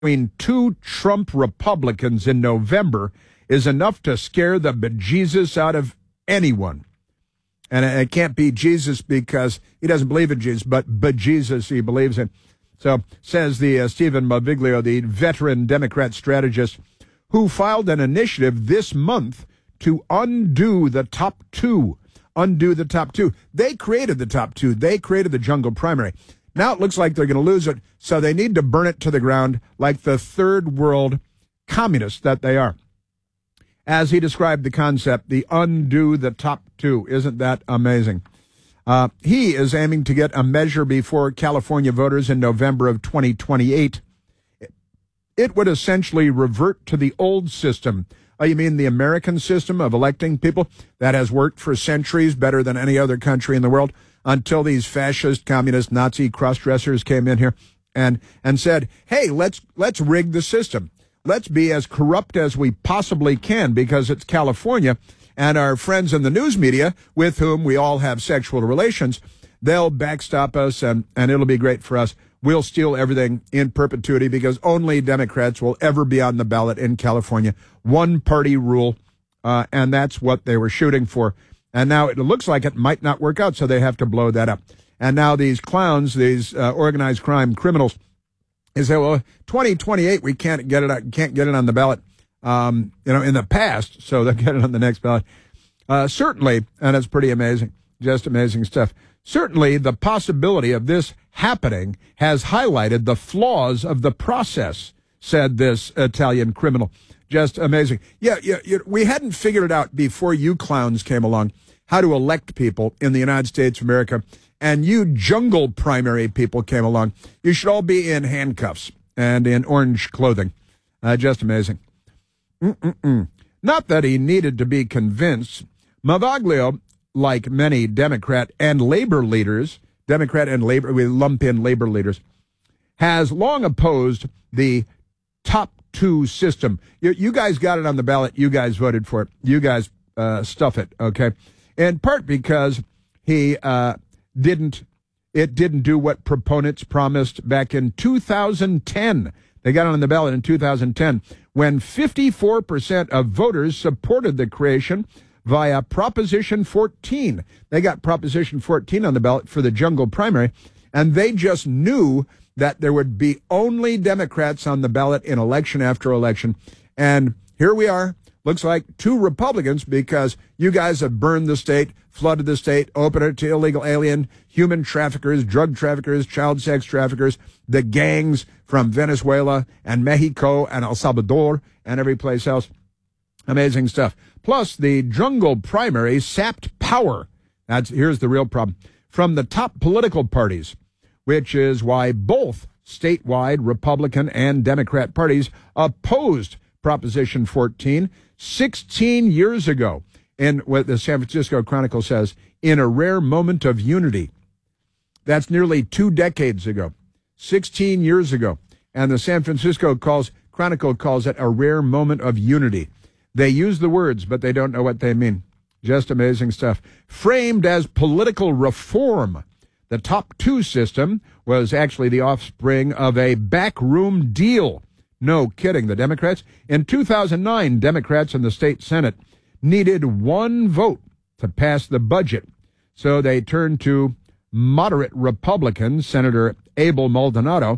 between two Trump Republicans in November is enough to scare the bejesus out of anyone. And it can't be Jesus because he doesn't believe in Jesus, but bejesus he believes in. So says the Stephen Maviglio, the veteran Democrat strategist, who filed an initiative this month to undo the top two. Undo the top two. They created the top two. They created the jungle primary. Now it looks like they're going to lose it, so they need to burn it to the ground like the third world communists that they are. As he described the concept, the undo the top two. Isn't that amazing? He is aiming to get a measure before California voters in November of 2028. It would essentially revert to the old system. Oh, you mean the American system of electing people that has worked for centuries better than any other country in the world until these fascist, communist, Nazi cross-dressers came in here and said, hey, let's rig the system. Let's be as corrupt as we possibly can because it's California and our friends in the news media with whom we all have sexual relations, they'll backstop us and it'll be great for us. We'll steal everything in perpetuity because only Democrats will ever be on the ballot in California. One-party rule, and that's what they were shooting for. And now it looks like it might not work out, so they have to blow that up. And now these clowns, these organized crime criminals, they say, well, 2028 we can't get it on the ballot, in the past, so they'll get it on the next ballot. Certainly, and it's pretty amazing, just amazing stuff. Certainly, the possibility of this happening has highlighted the flaws of the process, said this Italian criminal. Just amazing. Yeah, we hadn't figured it out before you clowns came along, how to elect people in the United States of America, and you jungle primary people came along. You should all be in handcuffs and in orange clothing. Just amazing. Not that he needed to be convinced. Mavaglio, like many Democrat and labor leaders, we lump in labor leaders, has long opposed the top two system. You guys got it on the ballot. You guys voted for it. You guys stuff it, okay? In part because he didn't do what proponents promised back in 2010. They got it on the ballot in 2010 when 54% of voters supported the creation via Proposition 14. They got Proposition 14 on the ballot for the jungle primary, and they just knew that there would be only Democrats on the ballot in election after election. And here we are. Looks like two Republicans because you guys have burned the state, flooded the state, opened it to illegal alien, human traffickers, drug traffickers, child sex traffickers, the gangs from Venezuela and Mexico and El Salvador and every place else. Amazing stuff. Plus, the jungle primary sapped power. Here's the real problem. From the top political parties, which is why both statewide Republican and Democrat parties opposed Proposition 14 16 years ago in what the San Francisco Chronicle says, in a rare moment of unity. That's nearly 2 decades ago, 16 years ago. And the San Francisco Chronicle calls it a rare moment of unity. They use the words, but they don't know what they mean. Just amazing stuff. Framed as political reform, the top two system was actually the offspring of a backroom deal. No kidding. The Democrats, in 2009, Democrats in the state Senate needed one vote to pass the budget. So they turned to moderate Republican Senator Abel Maldonado.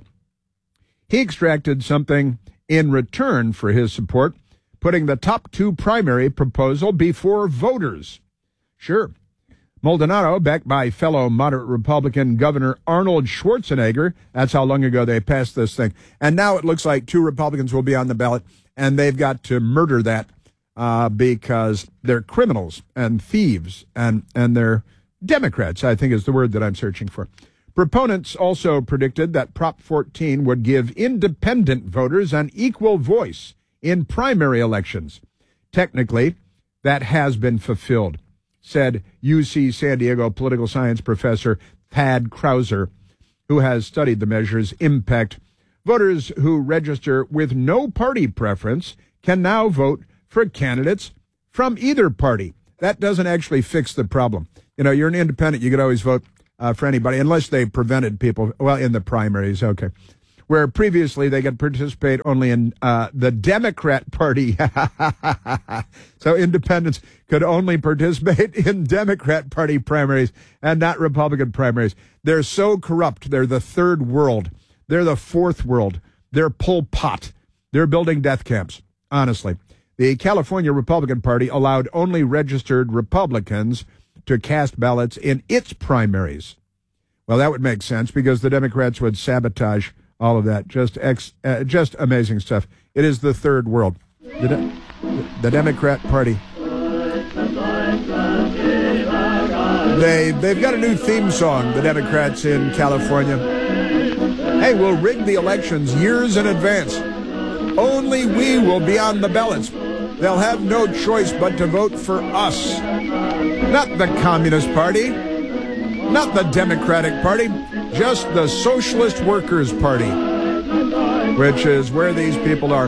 He extracted something in return for his support, putting the top two primary proposal before voters. Sure. Maldonado, backed by fellow moderate Republican Governor Arnold Schwarzenegger, that's how long ago they passed this thing. And now it looks like two Republicans will be on the ballot, and they've got to murder that because they're criminals and thieves, and they're Democrats, I think is the word that I'm searching for. Proponents also predicted that Prop 14 would give independent voters an equal voice in primary elections. Technically, that has been fulfilled, said UC San Diego political science professor Thad Krauser, who has studied the measure's impact. Voters who register with no party preference can now vote for candidates from either party. That doesn't actually fix the problem. You know, you're an independent, you could always vote for anybody, unless they prevented people, well, in the primaries, okay. where previously they could participate only in the Democrat Party. So independents could only participate in Democrat Party primaries and not Republican primaries. They're so corrupt. They're the third world. They're the fourth world. They're Pol Pot. They're building death camps, honestly. The California Republican Party allowed only registered Republicans to cast ballots in its primaries. Well, that would make sense because the Democrats would sabotage all of that. Just amazing stuff. It is the third world. The Democrat Party. They've got a new theme song, the Democrats in California. Hey, we'll rig the elections years in advance. Only we will be on the ballots. They'll have no choice but to vote for us. Not the Communist Party, not the Democratic Party, just the Socialist Workers' Party, which is where these people are.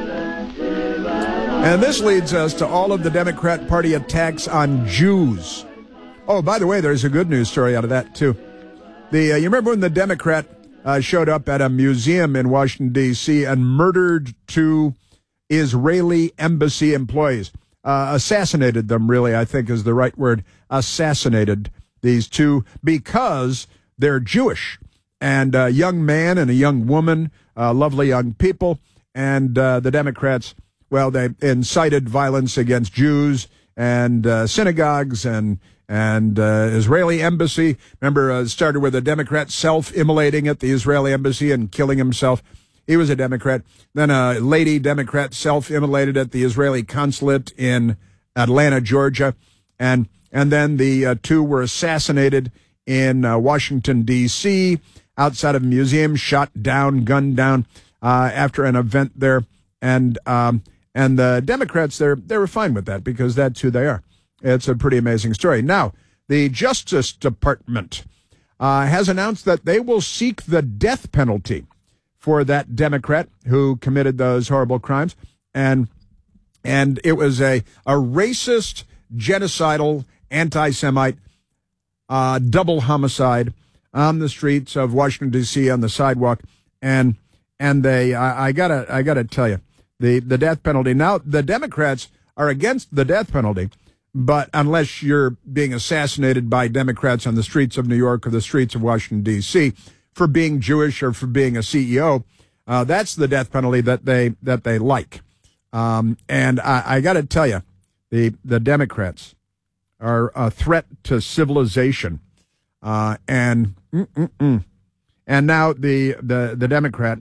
And this leads us to all of the Democrat Party attacks on Jews. Oh, by the way, there's a good news story out of that, too. You remember when the Democrat showed up at a museum in Washington, D.C. and murdered two Israeli embassy employees? Assassinated them, really, I think is the right word. Assassinated these two because they're Jewish. And a young man and a young woman, lovely young people. And the Democrats, well, they incited violence against Jews and synagogues and Israeli embassy. Remember, it started with a Democrat self-immolating at the Israeli embassy and killing himself. He was a Democrat. Then a lady Democrat self-immolated at the Israeli consulate in Atlanta, Georgia. And then the two were assassinated in Washington, D.C., outside of a museum, shot down, gunned down after an event there. And the Democrats, they were fine with that because that's who they are. It's a pretty amazing story. Now, the Justice Department has announced that they will seek the death penalty for that Democrat who committed those horrible crimes. And it was a racist, genocidal, anti-Semite, double homicide on the streets of Washington, D.C., on the sidewalk. And I gotta tell you, the death penalty. Now, the Democrats are against the death penalty, but unless you're being assassinated by Democrats on the streets of New York or the streets of Washington, D.C., for being Jewish or for being a CEO, that's the death penalty that they like. And I got to tell you, the Democrats are a threat to civilization. And now the Democrat,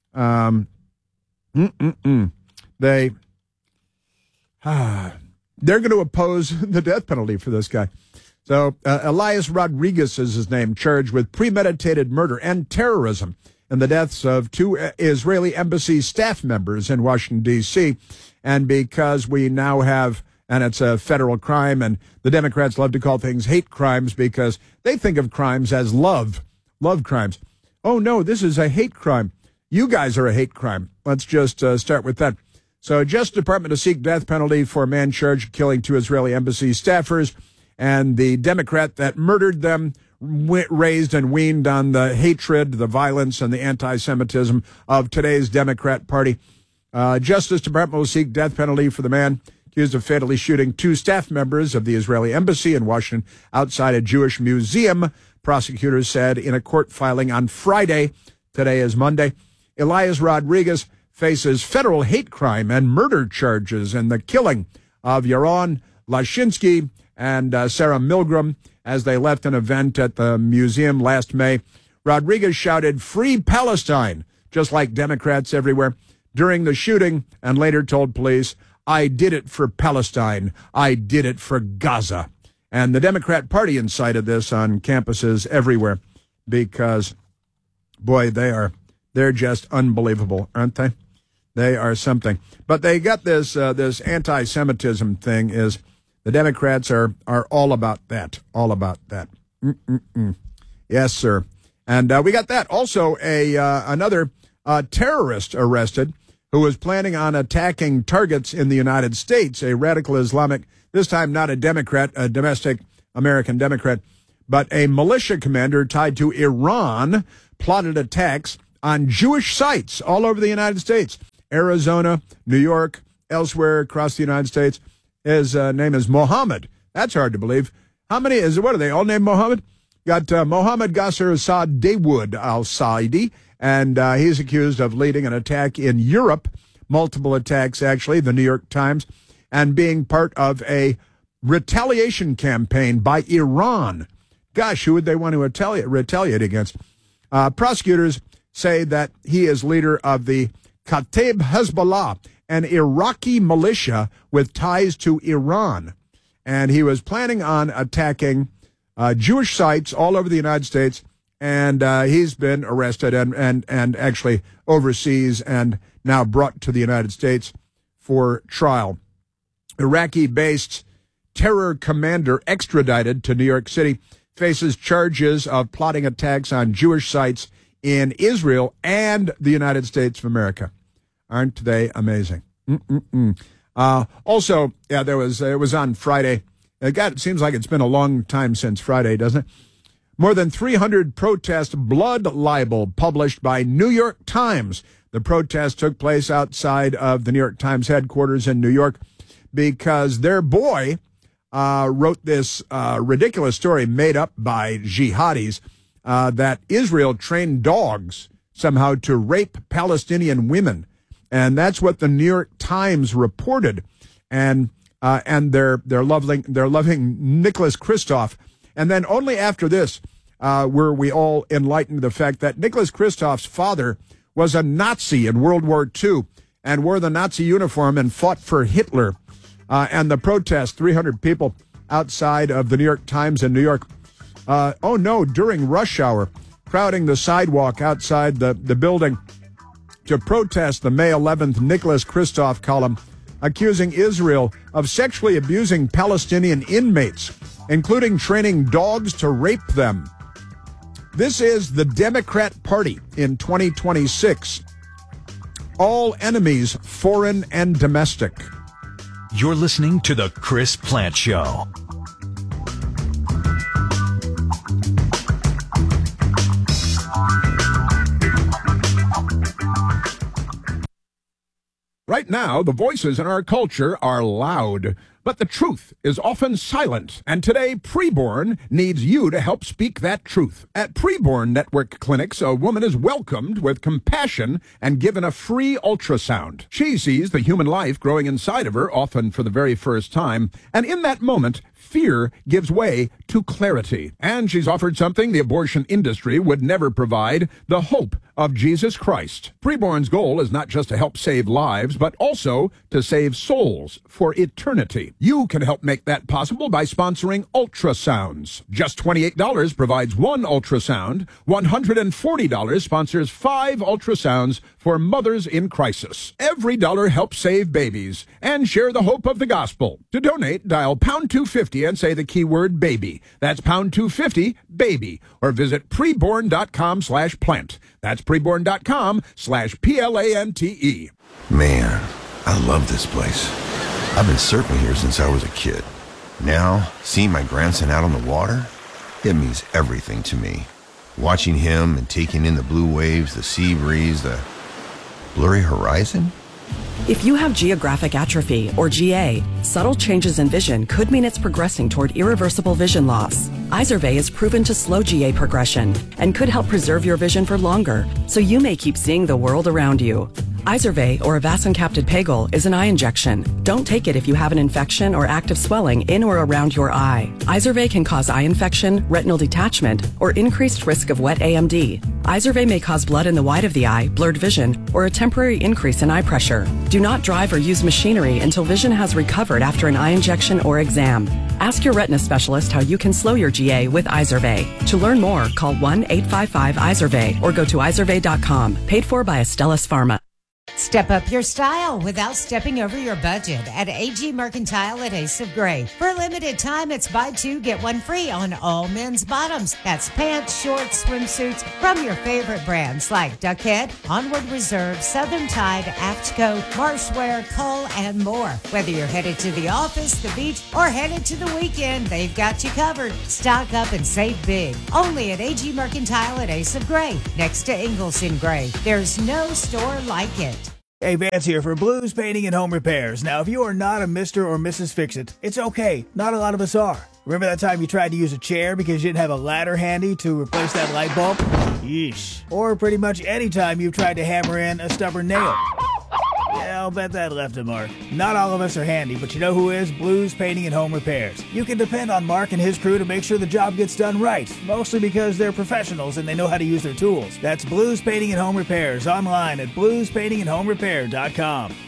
they're going to oppose the death penalty for this guy. So Elias Rodriguez is his name, charged with premeditated murder and terrorism in the deaths of two Israeli embassy staff members in Washington, D.C. And because we now have, and it's a federal crime, and the Democrats love to call things hate crimes because they think of crimes as love crimes. Oh, no, this is a hate crime. You guys are a hate crime. Let's just start with that. So Justice Department to seek death penalty for a man charged with killing two Israeli embassy staffers, and the Democrat that murdered them raised and weaned on the hatred, the violence, and the anti-Semitism of today's Democrat Party. Justice Department will seek death penalty for the man accused of fatally shooting two staff members of the Israeli embassy in Washington outside a Jewish museum, prosecutors said in a court filing on Friday. Today is Monday. Elias Rodriguez faces federal hate crime and murder charges in the killing of Yaron Lashinsky and Sarah Milgram as they left an event at the museum last May. Rodriguez shouted, "Free Palestine," just like Democrats everywhere, during the shooting, and later told police, "I did it for Palestine. I did it for Gaza." And the Democrat Party incited this on campuses everywhere because, boy, they're just unbelievable, aren't they? They are something. But they got this anti-Semitism thing is the Democrats are all about that, all about that. Yes, sir. And we got that. Also, another terrorist arrested who was planning on attacking targets in the United States, a radical Islamic, this time not a Democrat, a domestic American Democrat, but a militia commander tied to Iran plotted attacks on Jewish sites all over the United States, Arizona, New York, elsewhere across the United States. His name is Mohammed. That's hard to believe. What are they all named Mohammed? Got Mohammed Gasser Assad Dawood al-Saidi, and he's accused of leading an attack in Europe, multiple attacks actually, the New York Times, and being part of a retaliation campaign by Iran. Gosh, who would they want to retaliate against? Prosecutors say that he is leader of the Kataib Hezbollah, an Iraqi militia with ties to Iran. And he was planning on attacking Jewish sites all over the United States, and he's been arrested and actually overseas and now brought to the United States for trial. Iraqi-based terror commander extradited to New York City faces charges of plotting attacks on Jewish sites in Israel and the United States of America. Aren't they amazing? Also, it was on Friday. It seems like it's been a long time since Friday, doesn't it? More than 300 protest blood libel published by New York Times. The protest took place outside of the New York Times headquarters in New York because their boy wrote this ridiculous story made up by jihadis that Israel trained dogs somehow to rape Palestinian women. And that's what the New York Times reported. And they're loving Nicholas Kristof. And then only after this were we all enlightened to the fact that Nicholas Kristof's father was a Nazi in World War II and wore the Nazi uniform and fought for Hitler. And the protest, 300 people outside of the New York Times in New York. During rush hour, crowding the sidewalk outside the building to protest the May 11th Nicholas Kristof column, accusing Israel of sexually abusing Palestinian inmates, including training dogs to rape them. This is the Democrat Party in 2026. All enemies, foreign and domestic. You're listening to The Chris Plante Show. Right now, the voices in our culture are loud, but the truth is often silent. And today, Preborn needs you to help speak that truth. At Preborn Network Clinics, a woman is welcomed with compassion and given a free ultrasound. She sees the human life growing inside of her, often for the very first time, and in that moment, fear gives way to clarity. And she's offered something the abortion industry would never provide, the hope of Jesus Christ. Preborn's goal is not just to help save lives, but also to save souls for eternity. You can help make that possible by sponsoring ultrasounds. Just $28 provides one ultrasound. $140 sponsors 5 ultrasounds for mothers in crisis. Every dollar helps save babies and share the hope of the gospel. To donate, dial pound 250 and say the keyword baby. That's pound 250 baby, or visit preborn.com/plant. That's preborn.com/PLANTE. Man, I love this place. I've been surfing here since I was a kid. Now, seeing my grandson out on the water, it means everything to me. Watching him and taking in the blue waves, the sea breeze, the blurry horizon. If you have geographic atrophy, or GA, subtle changes in vision could mean it's progressing toward irreversible vision loss. Izervay is proven to slow GA progression and could help preserve your vision for longer, so you may keep seeing the world around you. Izervay, or avacincaptad pegol, is an eye injection. Don't take it if you have an infection or active swelling in or around your eye. Izervay can cause eye infection, retinal detachment, or increased risk of wet AMD. Izervay may cause blood in the white of the eye, blurred vision, or a temporary increase in eye pressure. Do not drive or use machinery until vision has recovered after an eye injection or exam. Ask your retina specialist how you can slow your GA with Izervay. To learn more, call 1-855-IZERVAY or go to izervay.com. Paid for by Astellas Pharma. Step up your style without stepping over your budget at AG Mercantile at Ace of Gray. For a limited time, it's buy two, get one free on all men's bottoms. That's pants, shorts, swimsuits from your favorite brands like Duckhead, Onward Reserve, Southern Tide, Aftco, Marshwear, Cull, and more. Whether you're headed to the office, the beach, or headed to the weekend, they've got you covered. Stock up and save big. Only at AG Mercantile at Ace of Gray, next to Ingalls in Gray. There's no store like it. Hey, Vance here for Blues Painting and Home Repairs. Now, if you are not a Mr. or Mrs. Fix-It, it's okay. Not a lot of us are. Remember that time you tried to use a chair because you didn't have a ladder handy to replace that light bulb? Yeesh. Or pretty much any time you've tried to hammer in a stubborn nail. Yeah, I'll bet that left a mark. Not all of us are handy, but you know who is? Blues Painting and Home Repairs. You can depend on Mark and his crew to make sure the job gets done right, mostly because they're professionals and they know how to use their tools. That's Blues Painting and Home Repairs online at bluespaintingandhomerepair.com.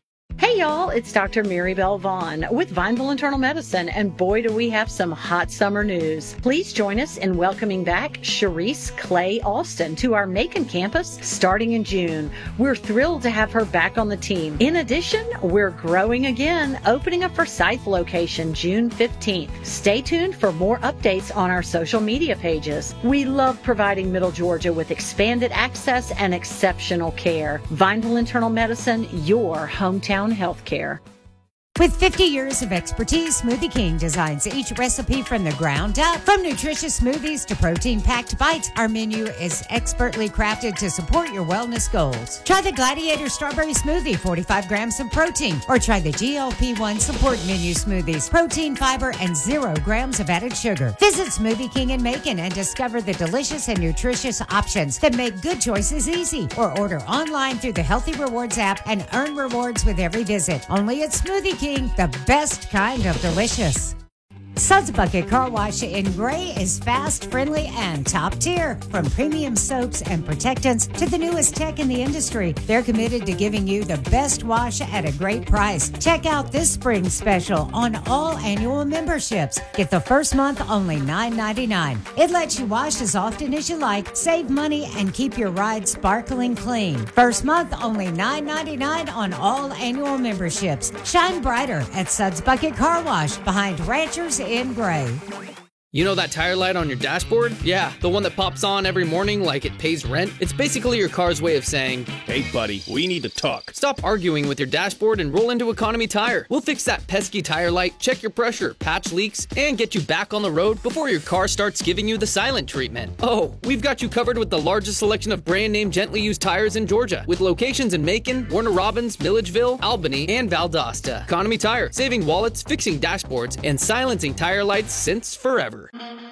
Hey y'all, it's Dr. Maribel Vaughn with Vineville Internal Medicine, and boy do we have some hot summer news. Please join us in welcoming back Sharice Clay Alston to our Macon campus starting in June. We're thrilled to have her back on the team. In addition, we're growing again, opening a Forsyth location June 15th. Stay tuned for more updates on our social media pages. We love providing Middle Georgia with expanded access and exceptional care. Vineville Internal Medicine, your hometown healthcare. With 50 years of expertise, Smoothie King designs each recipe from the ground up. From nutritious smoothies to protein-packed bites, our menu is expertly crafted to support your wellness goals. Try the Gladiator Strawberry Smoothie, 45 grams of protein. Or try the GLP-1 Support Menu Smoothies, protein, fiber, and 0 grams of added sugar. Visit Smoothie King in Macon and discover the delicious and nutritious options that make good choices easy. Or order online through the Healthy Rewards app and earn rewards with every visit. Only at Smoothie King, the best kind of delicious. Suds Bucket Car Wash in Gray is fast, friendly, and top tier. From premium soaps and protectants to the newest tech in the industry, they're committed to giving you the best wash at a great price. Check out this spring special on all annual memberships. Get the first month only $9.99. It lets you wash as often as you like, save money, and keep your ride sparkling clean. First month only $9.99 on all annual memberships. Shine brighter at Suds Bucket Car Wash behind Ranchers in Gray. You know that tire light on your dashboard? Yeah, the one that pops on every morning like it pays rent? It's basically your car's way of saying, hey buddy, we need to talk. Stop arguing with your dashboard and roll into Economy Tire. We'll fix that pesky tire light, check your pressure, patch leaks, and get you back on the road before your car starts giving you the silent treatment. Oh, we've got you covered with the largest selection of brand name gently used tires in Georgia, with locations in Macon, Warner Robins, Milledgeville, Albany, and Valdosta. Economy Tire, saving wallets, fixing dashboards, and silencing tire lights since forever.